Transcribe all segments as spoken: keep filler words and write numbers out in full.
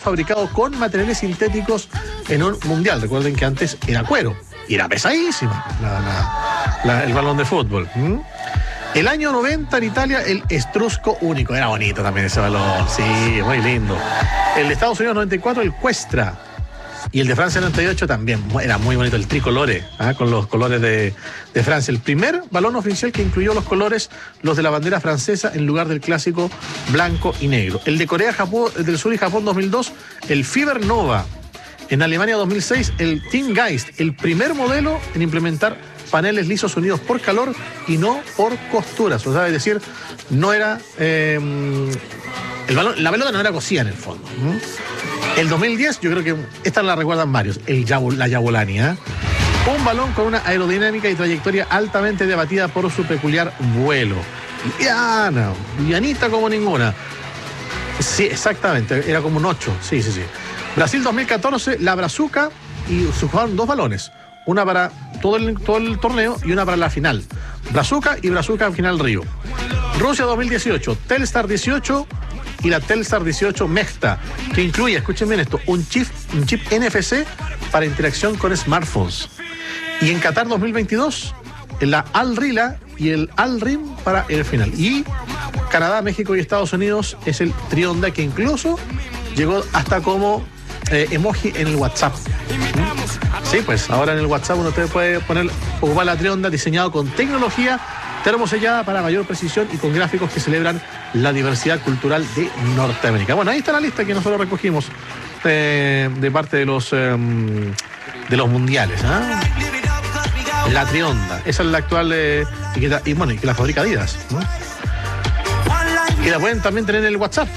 fabricado con materiales sintéticos en un mundial. Recuerden que antes era cuero y era pesadísima la, la, la, el balón de fútbol. ¿Mm? El año noventa en Italia, el Etrusco único. Era bonito también ese balón. Sí, muy lindo. El de Estados Unidos noventa y cuatro, el Cuestra. Y el de Francia noventa y ocho también. Era muy bonito, el tricolore, ¿eh? Con los colores de, de Francia. El primer balón oficial que incluyó los colores, los de la bandera francesa, en lugar del clásico blanco y negro. El de Corea Japón, del Sur y Japón dos mil dos, el Fiber Nova. En Alemania dos mil seis, el Team Geist, el primer modelo en implementar paneles lisos unidos por calor y no por costuras. O sea, es decir, no era... Eh, el balón, la pelota no era cosida en el fondo. ¿Mm? El dos mil diez, yo creo que esta la recuerdan varios, el Yabul, la Yabulani, ¿eh? Un balón con una aerodinámica y trayectoria altamente debatida por su peculiar vuelo. Liviana, livianita como ninguna. Sí, exactamente, era como un ocho, sí, sí, sí. Brasil dos mil catorce, la Brazuca, y se jugaron dos balones. Una para todo el, todo el torneo y una para la final. Brazuca y Brazuca final Río. Rusia dos mil dieciocho, Telstar dieciocho y la Telstar dieciocho Mexta, que incluye, escuchen bien esto, un chip, un chip N F C para interacción con smartphones. Y en Qatar dos mil veintidós, la Al-Rila y el Al-Rim para el final. Y Canadá, México y Estados Unidos es el Trionda, que incluso llegó hasta como eh, emoji en el WhatsApp. ¿Mm? Sí, pues ahora en el WhatsApp uno puede poner, ocupar la Trionda, diseñado con tecnología termosellada para mayor precisión y con gráficos que celebran la diversidad cultural de Norteamérica. Bueno, ahí está la lista que nosotros recogimos eh, de parte de los eh, de los mundiales. ¿eh? La Trionda, esa es la actual eh, y, que, y bueno, y que la fabrica Adidas, ¿no? Que la pueden también tener en el WhatsApp.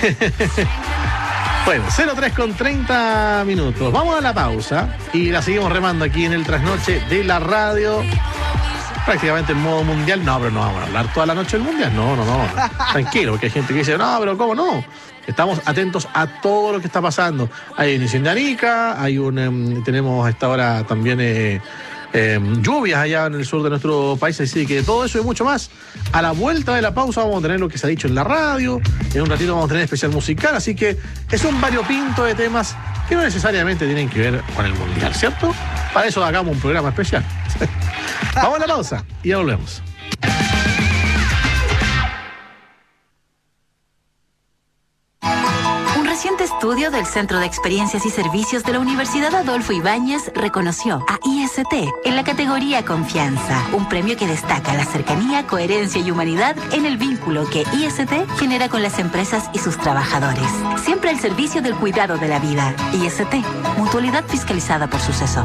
Bueno, cero tres con treinta minutos. Vamos a la pausa y la seguimos remando aquí en el trasnoche de la radio. Prácticamente en modo mundial. No, pero no vamos a hablar toda la noche del mundial. No, no, no. Tranquilo, porque hay gente que dice, no, pero ¿cómo no? Estamos atentos a todo lo que está pasando. Hay inicio en Arica, hay un, um, tenemos a esta hora también eh, eh, lluvias allá en el sur de nuestro país, así que todo eso y mucho más. A la vuelta de la pausa vamos a tener lo que se ha dicho en la radio, en un ratito vamos a tener especial musical, así que es un variopinto de temas que no necesariamente tienen que ver con el mundial, ¿cierto? Para eso hagamos un programa especial. Vamos a la pausa y ya volvemos. Un reciente estudio del Centro de Experiencias y Servicios de la Universidad Adolfo Ibáñez reconoció a I S T en la categoría Confianza, un premio que destaca la cercanía, coherencia y humanidad en el vínculo que I S T genera con las empresas y sus trabajadores. Siempre al servicio del cuidado de la vida. I S T, mutualidad fiscalizada por Suceso.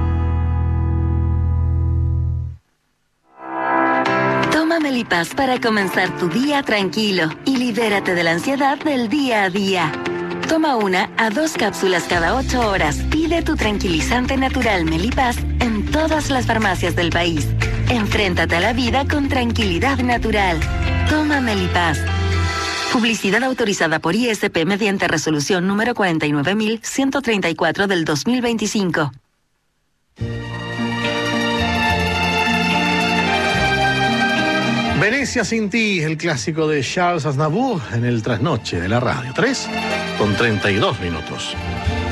Toma Melipaz para comenzar tu día tranquilo y libérate de la ansiedad del día a día. Toma una a dos cápsulas cada ocho horas. Pide tu tranquilizante natural Melipaz en todas las farmacias del país. Enfréntate a la vida con tranquilidad natural. Toma Melipaz. Publicidad autorizada por I S P mediante resolución número cuarenta y nueve mil ciento treinta y cuatro del dos mil veinticinco. Venecia sin ti, el clásico de Charles Aznavour en el trasnoche de la radio. tres con treinta y dos minutos.